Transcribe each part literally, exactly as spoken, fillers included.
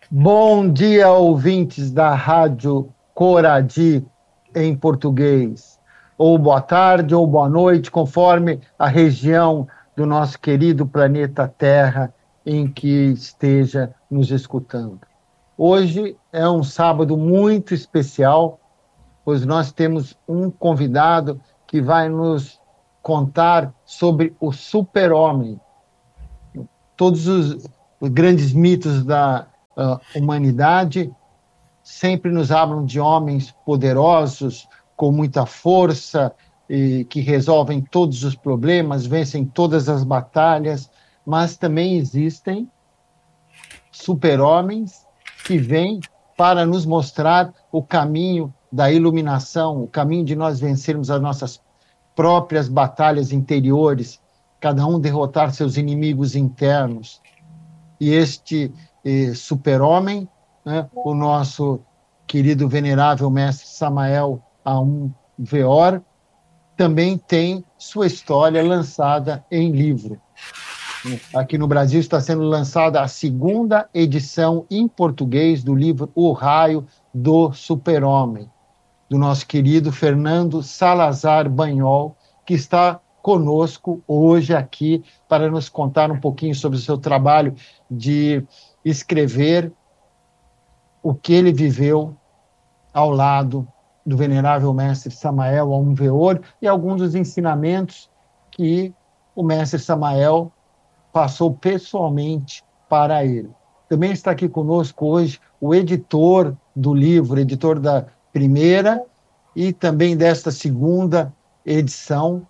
Bom dia, ouvintes da Rádio Coradi em português. Ou boa tarde ou boa noite, conforme a região do nosso querido planeta Terra em que esteja nos escutando. Hoje é um sábado muito especial, pois nós temos um convidado que vai nos contar sobre o super-homem. Todos os, os grandes mitos da uh, humanidade sempre nos falam de homens poderosos, com muita força, e que resolvem todos os problemas, vencem todas as batalhas, mas também existem super-homens que vêm para nos mostrar o caminho da iluminação, o caminho de nós vencermos as nossas próprias batalhas interiores, cada um derrotar seus inimigos internos. E este eh, super-homem, né, o nosso querido venerável mestre Samael Aum Weor, também tem sua história lançada em livro. Aqui no Brasil está sendo lançada a segunda edição em português do livro O Raio do Super-Homem, do nosso querido Fernando Salazar Banhol, que está conosco hoje aqui para nos contar um pouquinho sobre o seu trabalho de escrever o que ele viveu ao lado do venerável mestre Samael Aum Weor e alguns dos ensinamentos que o mestre Samael passou pessoalmente para ele. Também está aqui conosco hoje o editor do livro, editor da primeira e também desta segunda edição,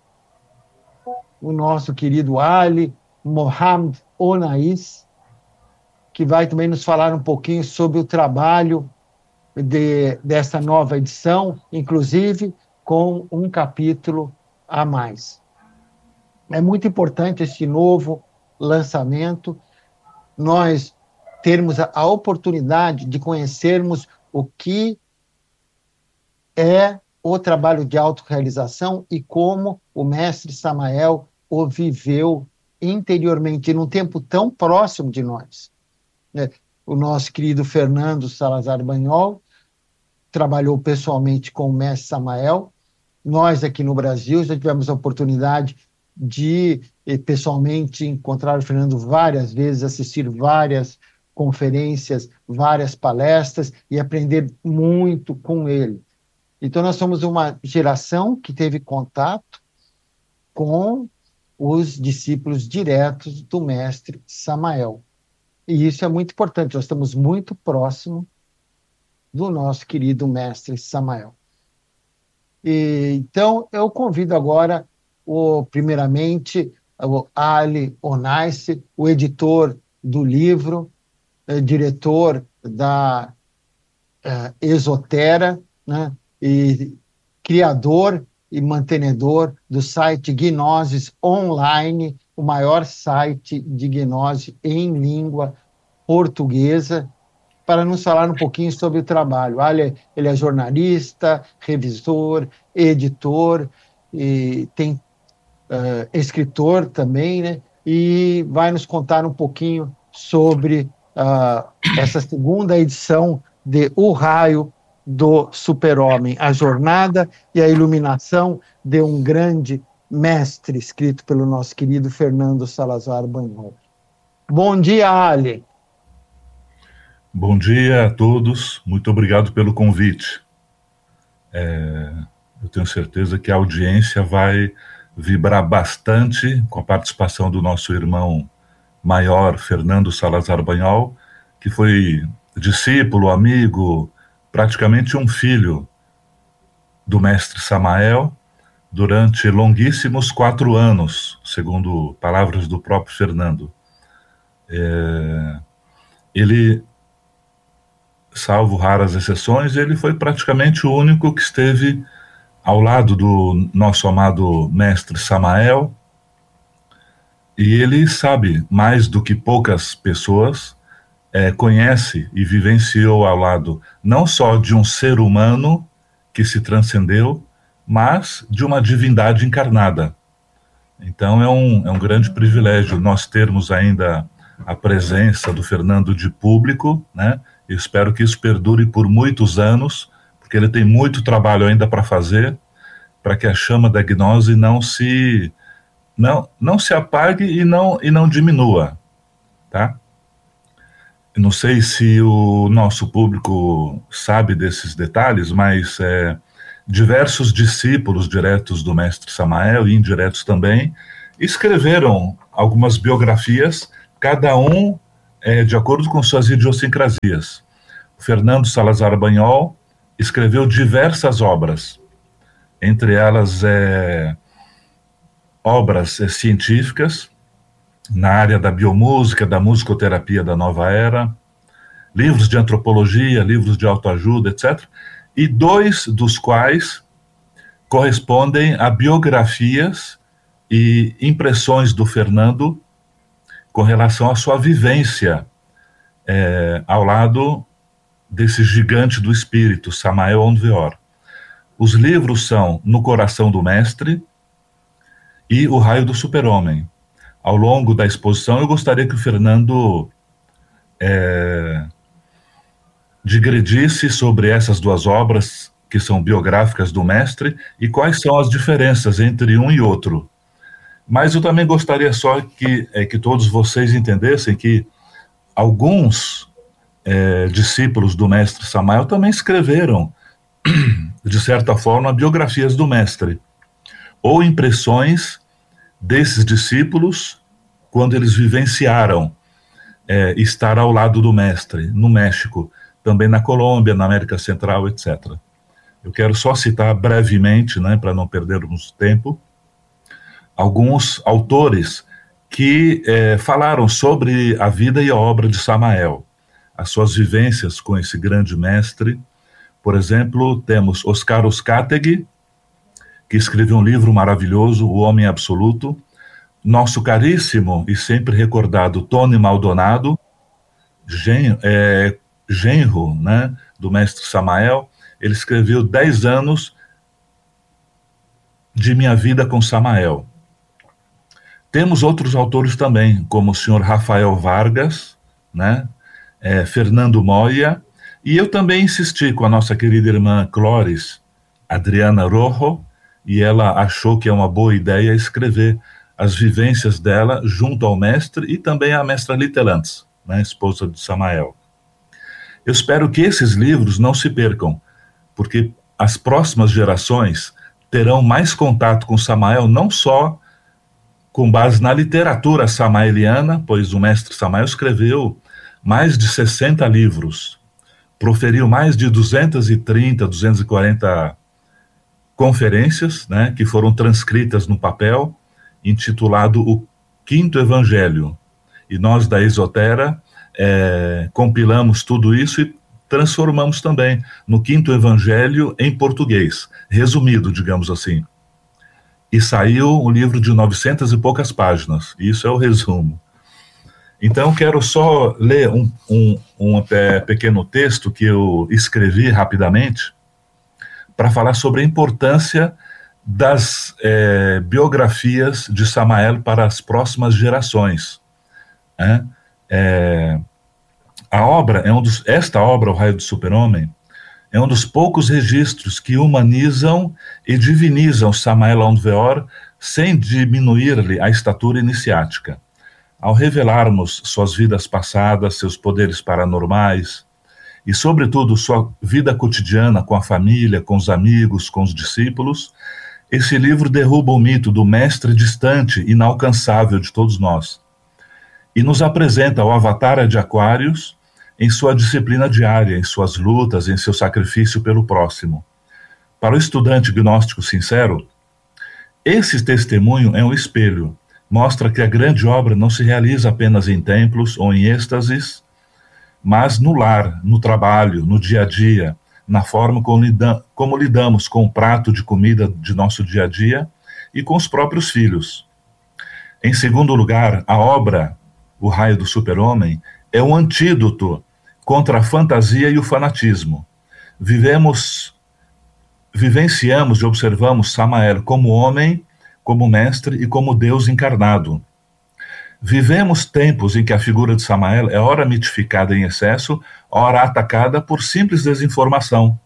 o nosso querido Ali Mohamed Onais, que vai também nos falar um pouquinho sobre o trabalho de, dessa nova edição, inclusive com um capítulo a mais. É muito importante este novo lançamento, nós termos a, a oportunidade de conhecermos o que é o trabalho de autorrealização e como o mestre Samael o viveu interiormente, num tempo tão próximo de nós. O nosso querido Fernando Salazar Banhol trabalhou pessoalmente com o mestre Samael. Nós aqui no Brasil já tivemos a oportunidade de pessoalmente encontrar o Fernando várias vezes, assistir várias conferências, várias palestras e aprender muito com ele. Então nós somos uma geração que teve contato com os discípulos diretos do mestre Samael. E isso é muito importante, nós estamos muito próximo do nosso querido mestre Samael. E, então eu convido agora o, primeiramente, o Ali Onais, o editor do livro, eh, diretor da eh, Esotera, né, e criador e mantenedor do site Gnoses Online, o maior site de gnose em língua portuguesa, para nos falar um pouquinho sobre o trabalho. Ali, ele é jornalista, revisor, editor, e tem Uh, escritor também, né? E vai nos contar um pouquinho sobre uh, essa segunda edição de O Raio do Super-Homem, a jornada e a iluminação de um grande mestre, escrito pelo nosso querido Fernando Salazar Banhol. Bom dia, Ali. Bom dia a todos, muito obrigado pelo convite. É, eu tenho certeza que a audiência vai vibrar bastante com a participação do nosso irmão maior, Fernando Salazar Banhol, que foi discípulo, amigo, praticamente um filho do mestre Samael durante longuíssimos quatro anos, segundo palavras do próprio Fernando. É, ele, salvo raras exceções, ele foi praticamente o único que esteve ao lado do nosso amado mestre Samael, e ele sabe mais do que poucas pessoas, é, conhece e vivenciou ao lado não só de um ser humano que se transcendeu, mas de uma divindade encarnada. Então é um, é um grande privilégio nós termos ainda a presença do Fernando de público, né? Eu espero que isso perdure por muitos anos, porque ele tem muito trabalho ainda para fazer, para que a chama da gnose não se não, não se apague e não, e não diminua, tá? Eu não sei se o nosso público sabe desses detalhes, mas é, diversos discípulos diretos do mestre Samael e indiretos também escreveram algumas biografias, cada um é, de acordo com suas idiosincrasias. O Fernando Salazar Banhol escreveu diversas obras, entre elas é, obras é, científicas, na área da biomúsica, da musicoterapia da nova era, livros de antropologia, livros de autoajuda, etcétera, e dois dos quais correspondem a biografias e impressões do Fernando com relação à sua vivência é, ao lado desse gigante do espírito, Samael Aun Weor. Os livros são No Coração do Mestre e O Raio do Super-Homem. Ao longo da exposição, eu gostaria que o Fernando é, digredisse sobre essas duas obras, que são biográficas do mestre, e quais são as diferenças entre um e outro. Mas eu também gostaria só que, é, que todos vocês entendessem que alguns é, discípulos do mestre Samael também escreveram, de certa forma, biografias do mestre, ou impressões desses discípulos quando eles vivenciaram é, estar ao lado do mestre, no México, também na Colômbia, na América Central, etcétera. Eu quero só citar brevemente, né, para não perdermos tempo, alguns autores que é, falaram sobre a vida e a obra de Samael, as suas vivências com esse grande mestre. Por exemplo, temos Oscar Uzcategui, que escreveu um livro maravilhoso, O Homem Absoluto. Nosso caríssimo e sempre recordado Tony Maldonado, gen, é, genro, né, do mestre Samael. Ele escreveu dez anos de minha vida com Samael. Temos outros autores também, como o senhor Rafael Vargas, né, é, Fernando Moya, e eu também insisti com a nossa querida irmã Clóris Adriana Rojo, e ela achou que é uma boa ideia escrever as vivências dela junto ao mestre e também à mestra Litelantz, né, esposa de Samael. Eu espero que esses livros não se percam, porque as próximas gerações terão mais contato com Samael, não só com base na literatura samaeliana, pois o mestre Samael escreveu mais de sessenta livros, proferiu mais de duzentas e trinta, duzentas e quarenta conferências, né, que foram transcritas no papel, intitulado O Quinto Evangelho. E nós da Esotera é, compilamos tudo isso e transformamos também no Quinto Evangelho em português, resumido, digamos assim. E saiu um livro de novecentas e poucas páginas, isso é o resumo. Então, quero só ler um, um, um pequeno texto que eu escrevi rapidamente para falar sobre a importância das é, biografias de Samael para as próximas gerações. Né? É, a obra é um dos, esta obra, O Raio do Super-Homem, é um dos poucos registros que humanizam e divinizam Samael Aun Weor sem diminuir-lhe a estatura iniciática. Ao revelarmos suas vidas passadas, seus poderes paranormais e, sobretudo, sua vida cotidiana com a família, com os amigos, com os discípulos, esse livro derruba o mito do mestre distante, inalcançável de todos nós, e nos apresenta o avatar de Aquários em sua disciplina diária, em suas lutas, em seu sacrifício pelo próximo. Para o estudante gnóstico sincero, esse testemunho é um espelho, mostra que a grande obra não se realiza apenas em templos ou em êxtases, mas no lar, no trabalho, no dia a dia, na forma como, lida- como lidamos com o prato de comida de nosso dia a dia e com os próprios filhos. Em segundo lugar, a obra, O Raio do Super-Homem, é um antídoto contra a fantasia e o fanatismo. Vivemos, vivenciamos e observamos Samael como homem, como mestre e como Deus encarnado. Vivemos tempos em que a figura de Samael é ora mitificada em excesso, ora atacada por simples desinformação.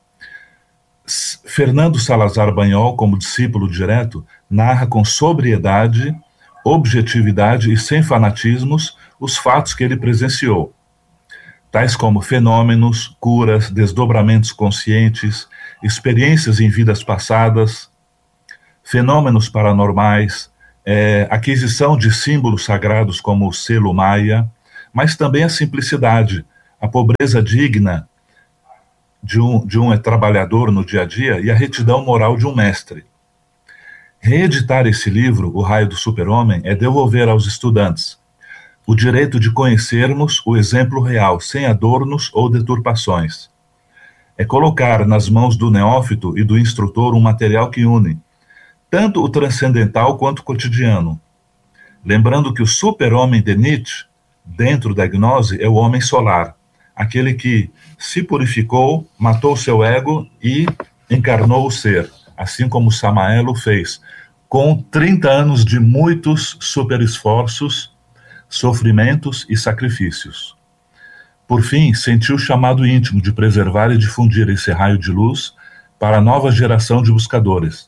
Fernando Salazar Banhol, como discípulo direto, narra com sobriedade, objetividade e sem fanatismos os fatos que ele presenciou, tais como fenômenos, curas, desdobramentos conscientes, experiências em vidas passadas, fenômenos paranormais, é, aquisição de símbolos sagrados como o selo maia, mas também a simplicidade, a pobreza digna de um, de um trabalhador no dia a dia e a retidão moral de um mestre. Reeditar esse livro, O Raio do Super-Homem, é devolver aos estudantes o direito de conhecermos o exemplo real, sem adornos ou deturpações. É colocar nas mãos do neófito e do instrutor um material que une tanto o transcendental quanto o cotidiano. Lembrando que o super-homem de Nietzsche, dentro da gnose, é o homem solar, aquele que se purificou, matou seu ego e encarnou o ser, assim como Samael o fez, com trinta anos de muitos superesforços, sofrimentos e sacrifícios. Por fim, sentiu o chamado íntimo de preservar e difundir esse raio de luz para a nova geração de buscadores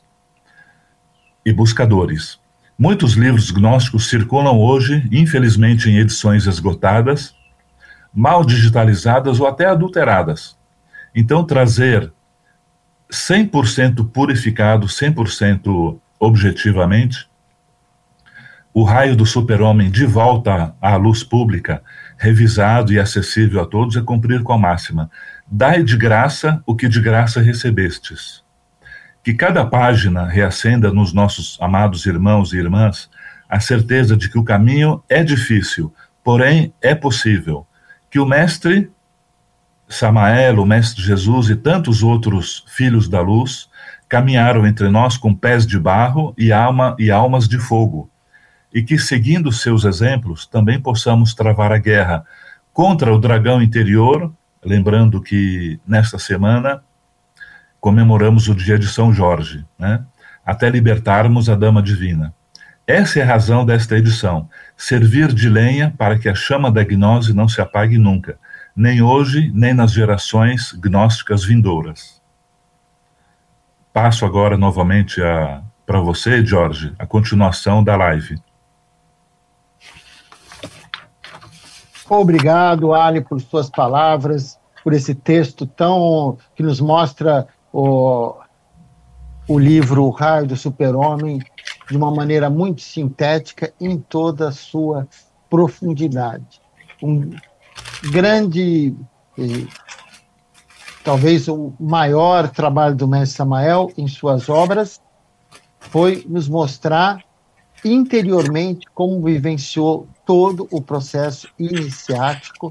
e buscadores. Muitos livros gnósticos circulam hoje, infelizmente em edições esgotadas, mal digitalizadas ou até adulteradas. Então, trazer cem por cento purificado, cem por cento objetivamente, o raio do super-homem de volta à luz pública, revisado e acessível a todos, é cumprir com a máxima: dai de graça o que de graça recebestes. Que cada página reacenda nos nossos amados irmãos e irmãs a certeza de que o caminho é difícil, porém é possível. Que o mestre Samael, o mestre Jesus e tantos outros filhos da luz caminharam entre nós com pés de barro e, alma, e almas de fogo, e que, seguindo seus exemplos, também possamos travar a guerra contra o dragão interior, lembrando que nesta semana comemoramos o dia de São Jorge, né? Até libertarmos a Dama Divina. Essa é a razão desta edição: servir de lenha para que a chama da gnose não se apague nunca, nem hoje, nem nas gerações gnósticas vindouras. Passo agora novamente para você, Jorge, a continuação da live. Obrigado, Ali, por suas palavras, por esse texto tão que nos mostra o, o livro O Raio do Super-Homem de uma maneira muito sintética em toda a sua profundidade. Um grande, eh, talvez o maior trabalho do mestre Samael em suas obras foi nos mostrar interiormente como vivenciou todo o processo iniciático,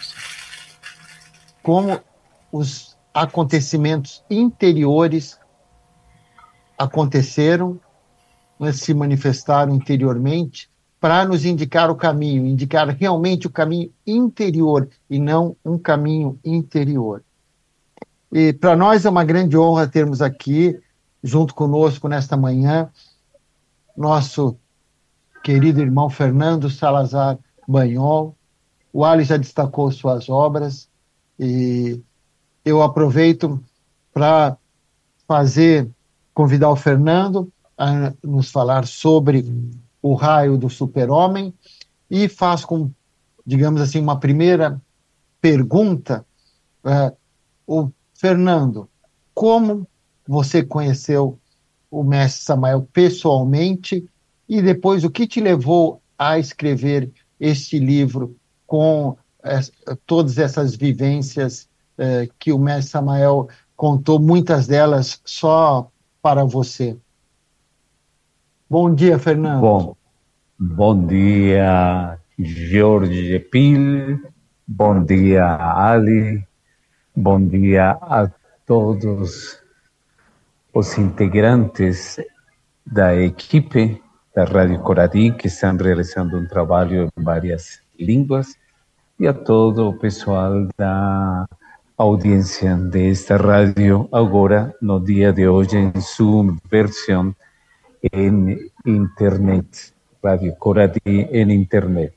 como os acontecimentos interiores aconteceram, se manifestaram interiormente, para nos indicar o caminho, indicar realmente o caminho interior e não um caminho interior. E para nós é uma grande honra termos aqui, junto conosco nesta manhã, nosso querido irmão Fernando Salazar Banhol. O Ali já destacou suas obras e eu aproveito para fazer, convidar o Fernando a nos falar sobre O Raio do Super-Homem e faço com, digamos assim, uma primeira pergunta. Uh, o Fernando, como você conheceu o mestre Samael pessoalmente e depois o que te levou a escrever este livro com eh, todas essas vivências eh, que o mestre Samael contou, muitas delas só para você? Bom dia, Fernando. Bom, bom dia, Jorge Pil. Bom dia, Ali. Bom dia a todos os integrantes da equipe da Rádio Coradi, que estão realizando um trabalho em várias línguas, e a todo o pessoal da audiência desta rádio, agora, no dia de hoje, em sua versão em internet. Radio Coradi en Internet.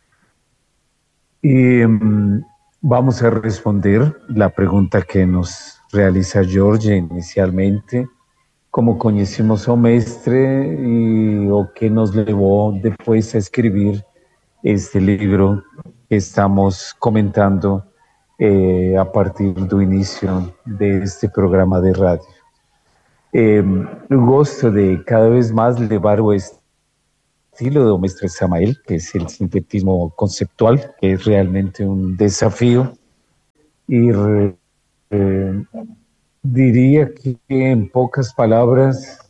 Y um, vamos a responder la pregunta que nos realiza Jorge inicialmente, cómo conocimos a Mestre y o qué nos llevó después a escribir este libro que estamos comentando eh, a partir del inicio de este programa de radio. Eh, gosto de cada vez más llevar este estilo de Mestre Samael, que es el sintetismo conceptual, que es realmente un desafío. Y eh, diría que en pocas palabras,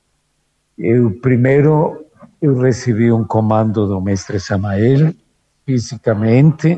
eu primero eu recibí un comando do Mestre Samael físicamente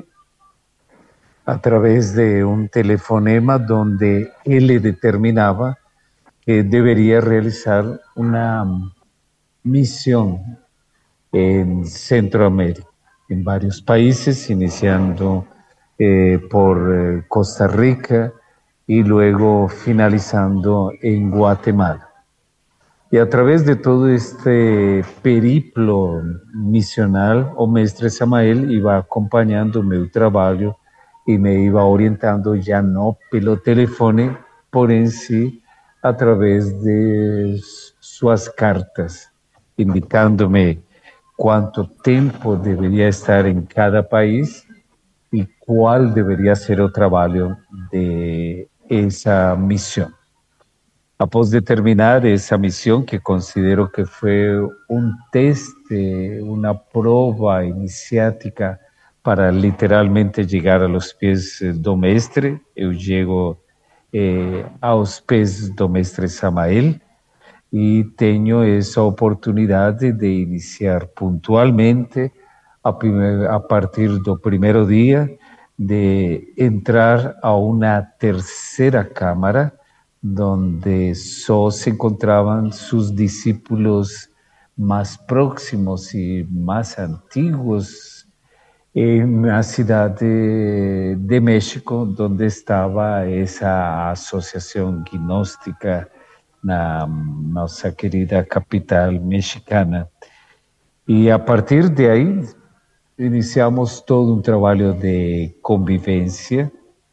a través de un telefonema donde él le determinaba que debería realizar una misión en Centroamérica, en varios países, iniciando eh, por eh, Costa Rica y luego finalizando en Guatemala. Y a través de todo este periplo misional, o Mestre Samael iba acompañando mi trabajo y me iba orientando ya no pelo teléfono, por en sí a través de sus cartas, indicándome cuánto tiempo debería estar en cada país y cuál debería ser el trabajo de esa misión. Após de terminar esa misión, que considero que fue un test, una prueba iniciática para literalmente llegar a los pies do Mestre, eu llego eh, aos pés do Mestre Samael, y tengo esa oportunidad de iniciar puntualmente a, primer, a partir del primer día de entrar a una tercera cámara donde solo se encontraban sus discípulos más próximos y más antiguos en la ciudad de, de México, donde estaba esa asociación gnóstica, na nossa querida capital mexicana. E a partir de aí, iniciamos todo um trabalho de convivência,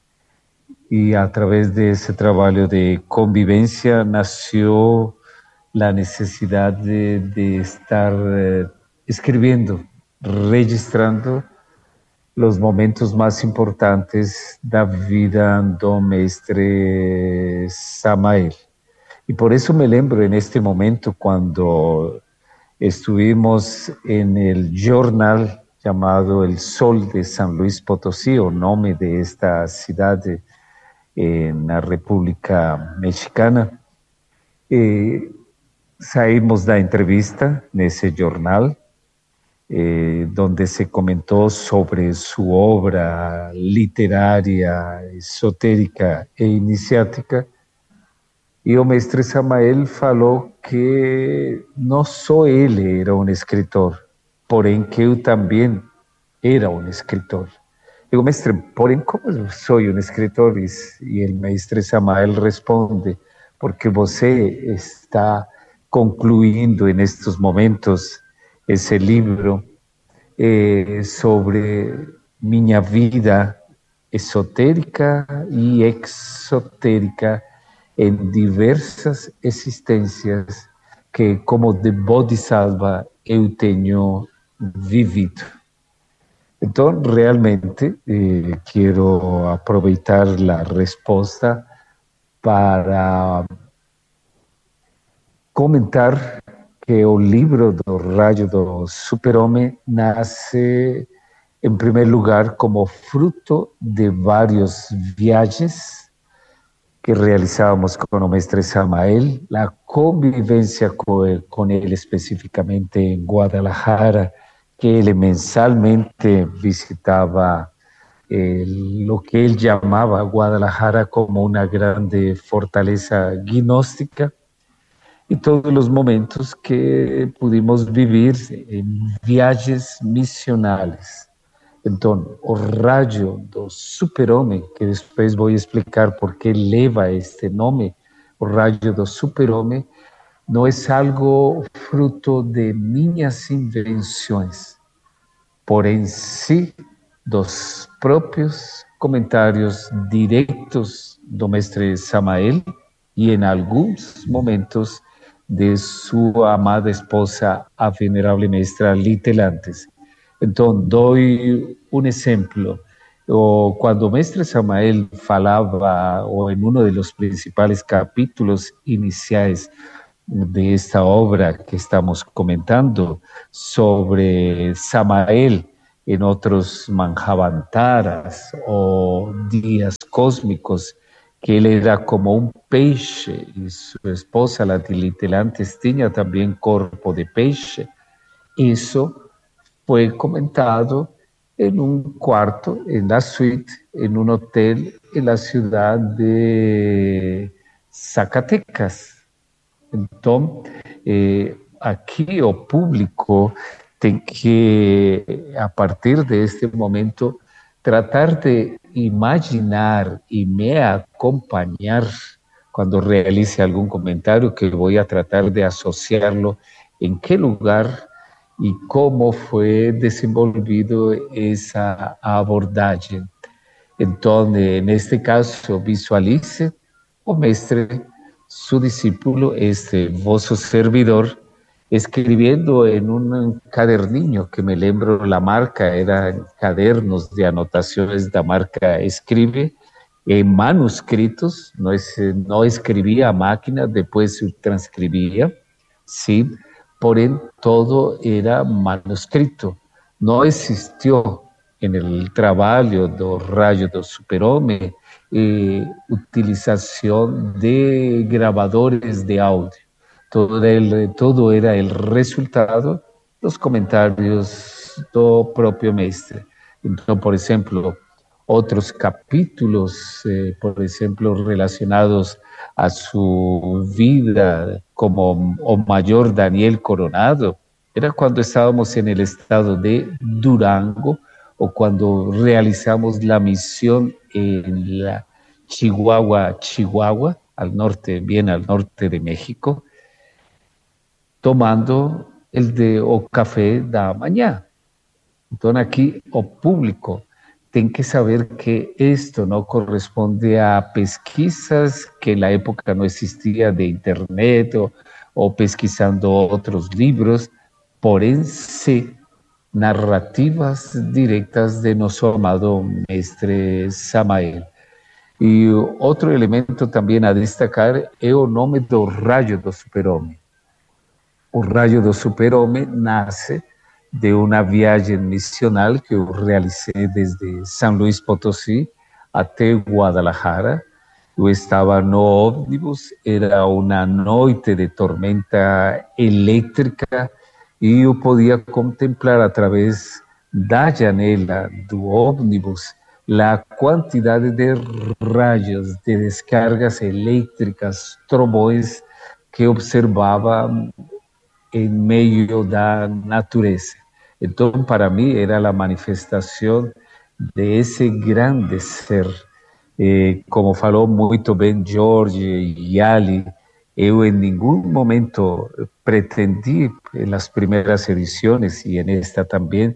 e através desse trabalho de convivência nasceu a necessidade de, de estar eh, escrevendo, registrando os momentos mais importantes da vida do Mestre Samael. Y por eso me lembro en este momento cuando estuvimos en el jornal llamado El Sol de San Luis Potosí, o nombre de esta ciudad en la República Mexicana. Eh, saímos da entrevista en ese jornal, eh, donde se comentó sobre su obra literaria, esotérica e iniciática. E o Mestre Samael falou que não só ele era um escritor, porém que eu também era um escritor. Digo, mestre, porém como sou um escritor? E o Mestre Samael responde, porque você está concluindo em estes momentos esse livro eh, sobre minha vida esotérica e exotérica, en diversas existências que, como de Bodhisattva, eu tenho vivido. Então, realmente, eh, quero aproveitar a resposta para comentar que o livro do Rayo do Super-Homem nasce, em primeiro lugar, como fruto de várias viagens que realizábamos con el Mestre Samael, la convivencia con él, con él específicamente en Guadalajara, que él mensalmente visitaba eh, lo que él llamaba Guadalajara como una grande fortaleza gnóstica, y todos los momentos que pudimos vivir en viajes misionales. Então, o rayo do super-homem, que depois vou explicar por que leva este nome, o rayo do super-homem, no es algo fruto de minhas invenções, porém sí dos próprios comentários diretos do mestre Samael e em alguns momentos de sua amada esposa, a venerável mestra Litelantes. Então, dou um exemplo. O, cuando Mestre Samael falaba, o en uno de los principales capítulos iniciales de esta obra que estamos comentando, sobre Samael en otros Manjavantaras o días cósmicos, que él era como un peixe y su esposa, la Litelantes, tenía también cuerpo de peixe. Eso fue comentado en un cuarto, en la suite, en un hotel en la ciudad de Zacatecas. Entonces, eh, aquí o público tiene que, a partir de este momento, tratar de imaginar y me acompañar cuando realice algún comentario, que voy a tratar de asociarlo en qué lugar y cómo fue desenvolvido esa abordaje. Entonces, en este caso, visualice o mestre, su discípulo, este vosso servidor, escribiendo en un caderninho, que me lembro la marca, eran cadernos de anotaciones de marca Escribe, en manuscritos, no, es, no escribía a máquina, después se transcribía, ¿sí? Porém, todo era manuscrito. Não existiu no trabalho do Rayo do Super-Homem eh, utilização de gravadores de áudio. Todo, el, todo era o resultado dos comentários do próprio mestre. Então, por exemplo, outros capítulos, eh, por exemplo, relacionados a su vida como o mayor Daniel Coronado, era cuando estábamos en el estado de Durango o cuando realizamos la misión en la Chihuahua, Chihuahua, al norte, bien al norte de México, tomando el de o café da mañana. Entonces aquí o público tienen que saber que esto no corresponde a pesquisas que en la época no existía de internet o, o pesquisando otros libros, porém sí narrativas directas de nuestro amado mestre Samael. Y otro elemento también a destacar es el nombre do Rayo do Super-Homem. O Rayo do Super-Homem nace de una viaje misional que yo realicé desde San Luis Potosí hasta Guadalajara. Yo estaba no ómnibus, era una noche de tormenta eléctrica y yo podía contemplar a través da janela do ómnibus la cantidad de rayos, de descargas eléctricas, trovões que observaba en medio da natureza. Entonces, para mí era la manifestación de ese grande ser. Eh, como falou muito bem Jorge e Ali, eu em nenhum momento pretendi, en las primeras ediciones y en esta también,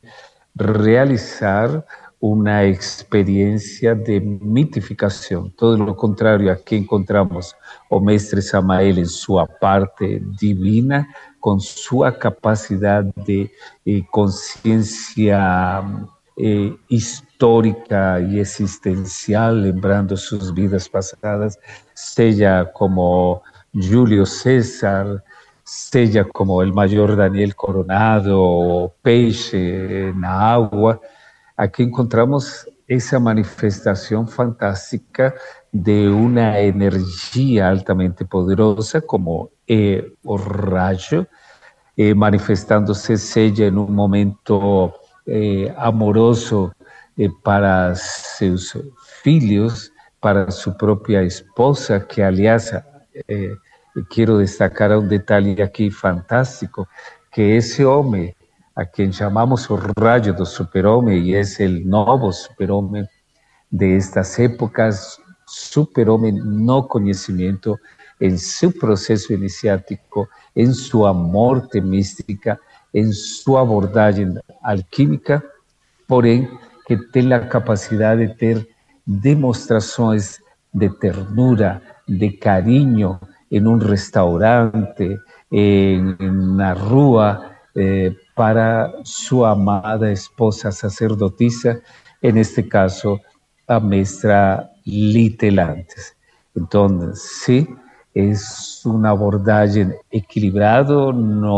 realizar una experiencia de mitificación. Todo lo contrario, aquí encontramos o mestre Samael en su parte divina, con su capacidad de eh, conciencia eh, histórica y existencial, lembrando sus vidas pasadas, sea como Julio César, sea como el mayor Daniel Coronado, o peixe na agua. Aquí encontramos esa manifestación fantástica de una energía altamente poderosa como eh, o rayo, eh, manifestándose sella en un momento eh, amoroso eh, para sus filhos, para su propia esposa, que aliás, eh, quiero destacar un detalle aquí fantástico, que ese hombre a quien llamamos o Rayo do Super-Homem, y es el nuevo Super-Homem de estas épocas, Super-Homem no conocimiento, en su proceso iniciático, en su amor mística, en su abordaje alquímica, porém que tem a capacidade de ter demonstrações de ternura, de carinho em um restaurante, em, na rua, eh, para sua amada esposa sacerdotisa, neste caso, a mestra Litelantes. Então, sim, é uma abordagem equilibrada,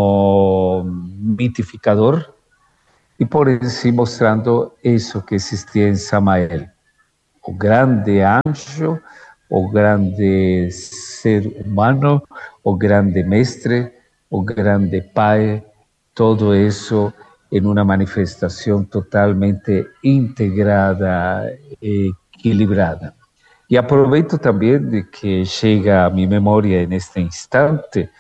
no mitificador, e por isso mostrando isso que existia em Samael. O grande anjo, o grande ser humano, o grande mestre, o grande pai, todo isso em uma manifestação totalmente integrada e equilibrada. E aproveito também de que chega a minha memória neste instante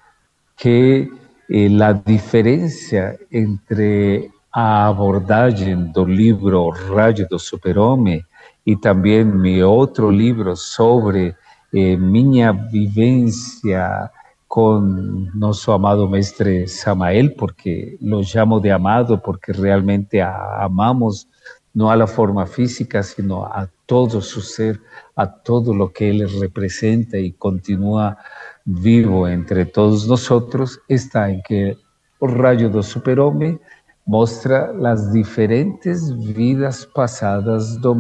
que eh, a diferença entre a abordagem do livro Rayo do Super-Homem e também meu outro livro sobre eh, minha vivência com nosso amado mestre Samael, porque lo chamo de amado, porque realmente a amamos não a forma física, sino a todo su ser, a todo lo que ele representa e continua vivo entre todos nosotros, está en que o Rayo do Super-Homem mostra as diferentes vidas passadas do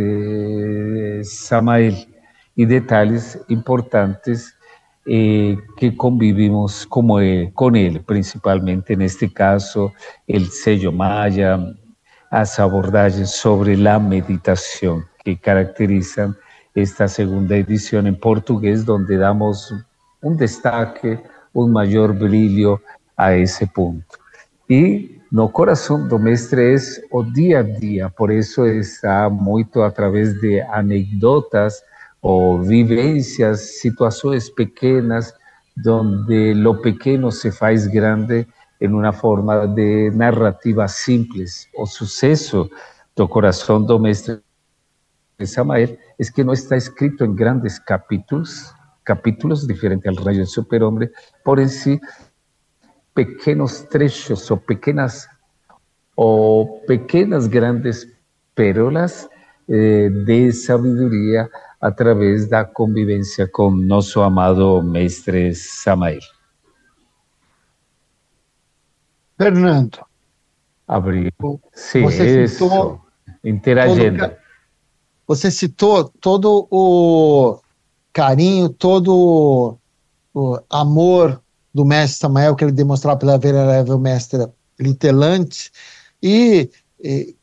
mestre Samael e detalhes importantes eh, que convivimos como ele, com ele, principalmente neste caso, o sello Maya, as abordagens sobre a meditação que caracterizam esta segunda edição em português, onde damos um destaque, um maior brilho a esse ponto. E no coração do mestre é o dia a dia, por isso está muito através de anedotas ou vivências, situações pequenas, onde lo pequeno se faz grande em uma forma de narrativa simples. O sucesso do coração do mestre Samael é que não está escrito em grandes capítulos, capítulos diferentes ao Rayo do Super-Homem, porém sí pequenos trechos ou pequenas ou pequenas grandes pérolas eh, de sabedoria através da convivência com nosso amado mestre Samael. Fernando, Abriu. Sim, você isso. citou Interagindo. todo, você citou todo o carinho, todo o amor do mestre Samael que ele demonstrava pela venerável mestra Litelantes, e, e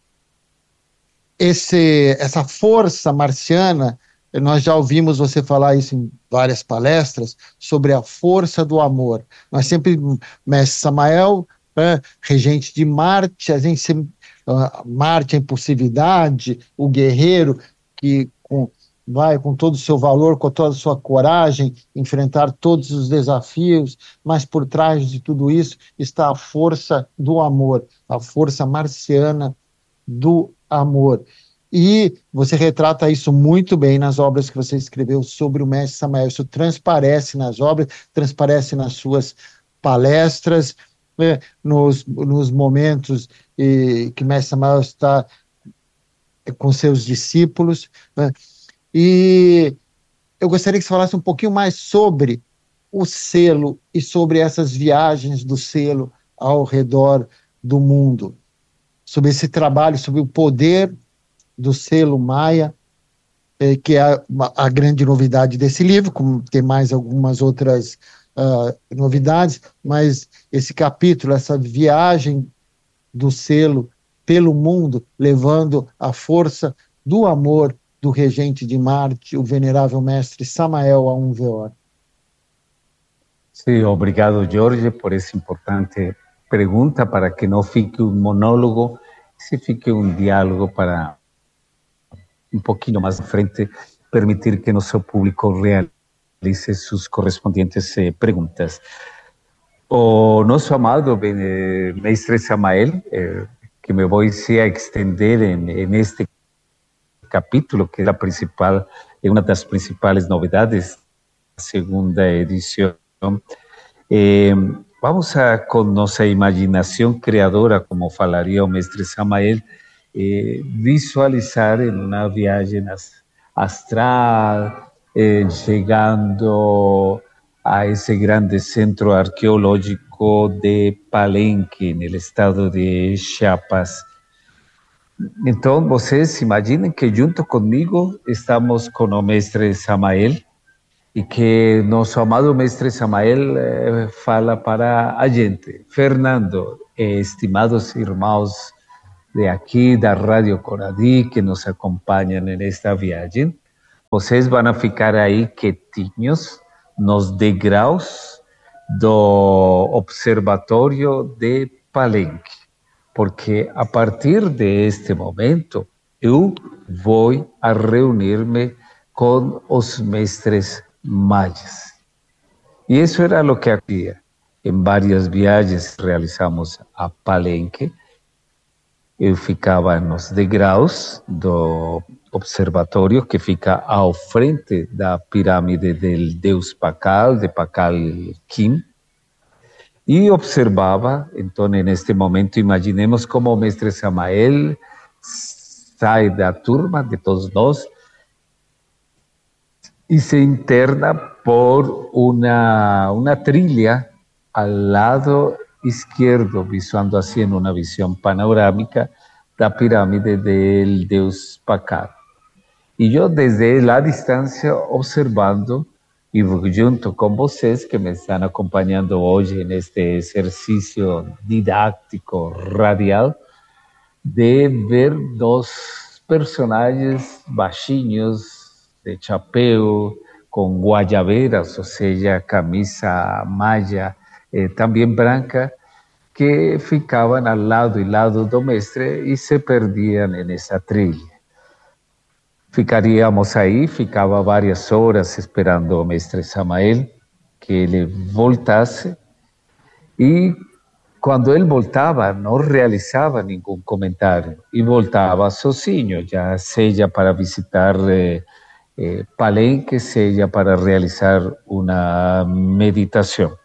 esse, essa força marciana, nós já ouvimos você falar isso em várias palestras, sobre a força do amor. Nós sempre, mestre Samael, é, regente de Marte, a gente sempre, uh, Marte, a impulsividade, o guerreiro que com, vai com todo o seu valor, com toda a sua coragem, enfrentar todos os desafios, mas por trás de tudo isso está a força do amor, a força marciana do amor. E você retrata isso muito bem nas obras que você escreveu sobre o mestre Samael. Isso transparece nas obras, transparece nas suas palestras, né, nos, nos momentos eh, que o mestre Samael está com seus discípulos, né? E eu gostaria que você falasse um pouquinho mais sobre o selo e sobre essas viagens do selo ao redor do mundo, sobre esse trabalho, sobre o poder do selo Maia, eh, que é a, a grande novidade desse livro, como tem mais algumas outras uh, novidades, mas esse capítulo, essa viagem do selo pelo mundo, levando a força do amor do regente de Marte, o venerável mestre Samael A um V O. Sim, obrigado, Jorge, por essa importante pergunta, para que não fique um monólogo, se fique um diálogo para um pouquinho mais à frente permitir que nosso público realize suas correspondentes eh, perguntas. O nosso amado eh, mestre Samael, eh, que me vou a extender en, en este capítulo, que es la principal, es una de las principales novedades segunda edición. Eh, vamos a, con nossa imaginação criadora, como falaria o mestre Samael, eh, visualizar em uma viagem astral, eh, chegando a esse grande centro arqueológico de Palenque, no estado de Chiapas. Então, vocês imaginem que junto comigo estamos com o mestre Samael, e que nosso amado mestre Samael eh, fala para a gente. Fernando, eh, estimados irmãos de aqui da Rádio Coradi que nos acompanham nesta viagem, vocês vão ficar aí quietinhos nos degraus do Observatório de Palenque, porque a partir deste momento eu vou a reunir-me com os mestres mayas. E isso era o que havia. Em várias viagens realizamos a Palenque. Eu ficava nos degraus do observatório que fica ao frente da pirâmide do deus Pacal, de Pacal Kim, e observava. Então, neste momento, imaginemos como o mestre Samael sai da turma de todos nós y se interna por una, una trilla al lado izquierdo, visuando así en una visión panorámica la pirámide del deus Pacal. Y yo desde la distancia observando y junto con vocês que me están acompañando hoy en este ejercicio didáctico radial de ver dos personajes baixinhos de chapéu, com guayaberas, ou seja, camisa maya, eh, também branca, que ficavam ao lado e lado do mestre e se perdiam nessa trilha. Ficaríamos aí, ficava várias horas esperando o mestre Samael que ele voltasse, e quando ele voltava, não realizava nenhum comentário e voltava sozinho, já seja para visitar eh, Eh, Palenque, seja para realizar uma meditação.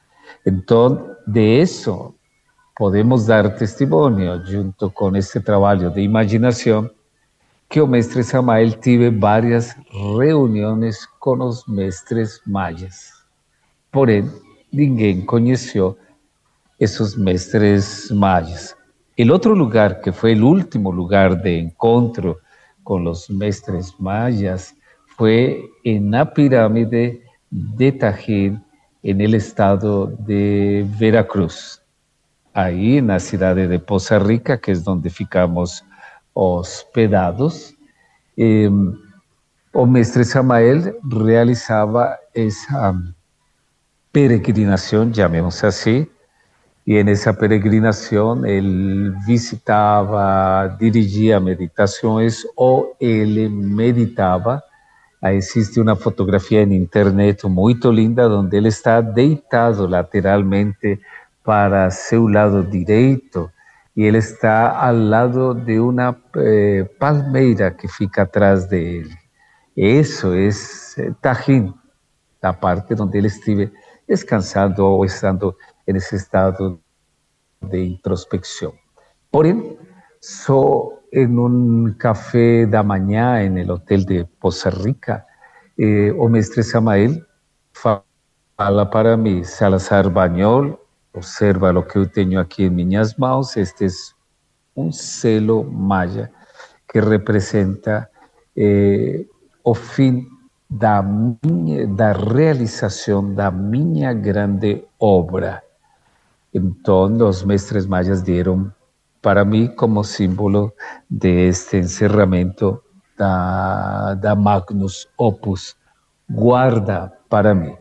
Então, de isso, podemos dar testemunho, junto com este trabalho de imaginação, que o mestre Samael tive várias reuniões com os mestres mayas. Porém, ninguém conheceu esses mestres mayas. O outro lugar, que foi o último lugar de encontro com os mestres mayas, fue en la pirámide de Tajín, en el estado de Veracruz, ahí en la ciudad de Poza Rica, que es donde ficamos hospedados. Eh, o mestre Samael realizaba esa peregrinación, llamemos así, y en esa peregrinación él visitaba, dirigía meditaciones o él meditaba. Aí existe uma fotografia em internet muito linda, onde ele está deitado lateralmente para seu lado direito e ele está ao lado de uma eh, palmeira que fica atrás dele. Isso é Tajín, a parte onde ele estive descansando ou estando nesse estado de introspecção. Porém, só en un café da manhã en el hotel de Poza Rica, eh, o mestre Samael fala para mim: Salazar Bañol, observa o que eu tenho aqui em minhas mãos, este é um selo maya que representa eh, o fim da, minha, da realização da minha grande obra. Então, os mestres mayas deram para mim como símbolo de este encerramento da, da Magnus Opus, guarda para mim.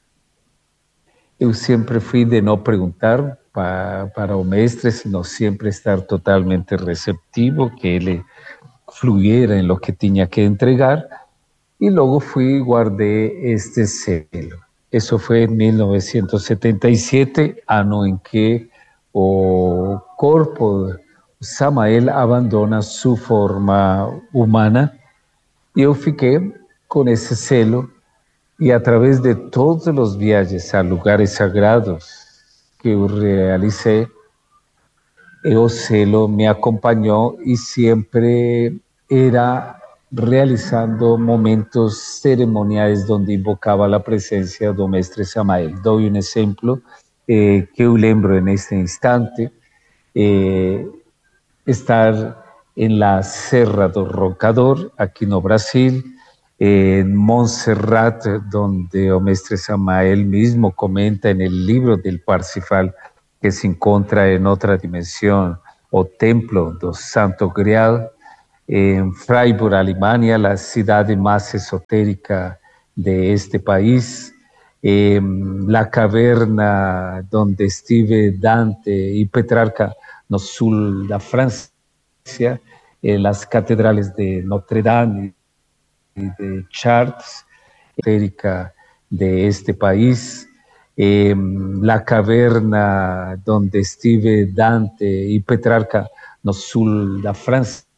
Eu sempre fui de não perguntar para, para o mestre, sino sempre estar totalmente receptivo, que ele fluyera em lo que tinha que entregar, e logo fui e guardei este selo. Isso foi em mil novecentos e setenta e sete, ano em que o corpo Samael abandona sua forma humana, e eu fiquei com esse selo y a través de todos los viajes a lugares sagrados que yo realicé, el cielo me acompañó y siempre era realizando momentos ceremoniales donde invocaba la presencia do Mestre Samael. Doy un ejemplo eh, que yo lembro en este instante, eh, estar en la Serra do Roncador, aquí no Brasil, en Montserrat, donde o Mestre Samael mismo comenta en el libro del Parsifal que se encuentra en otra dimensión, o templo do Santo Grial, en Freiburg, Alemania, la ciudad más esotérica de este país, en la caverna donde estive Dante y Petrarca, no sul da Francia, en las catedrales de Notre Dame y de Chartres, esotérica de este país, eh, la caverna donde estive Dante y Petrarca, no sul da Francia,